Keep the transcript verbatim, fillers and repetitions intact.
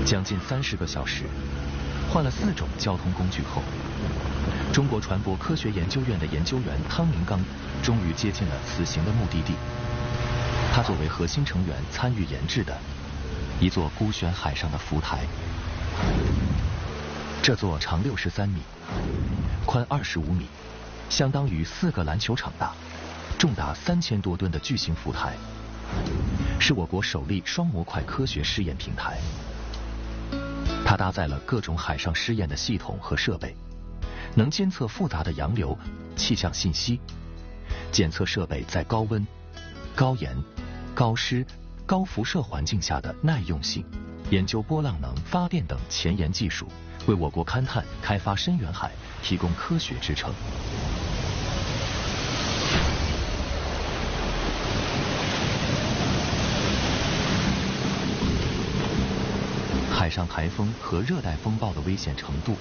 将近三十个小时，换了四种交通工具后，中国船舶科学研究院的研究员汤明刚终于接近了此行的目的地。他作为核心成员参与研制的一座孤悬海上的浮台。这座长六十三米、宽二十五米，相当于四个篮球场大，重达三千多吨的巨型浮台，是我国首例双模块科学试验平台。它搭载了各种海上试验的系统和设备，能监测复杂的洋流、气象信息，检测设备在高温、高盐、高湿、高辐射环境下的耐用性，研究波浪能发电等前沿技术，为我国勘探开发深远海提供科学支撑。海上台风和热带风暴的危险程度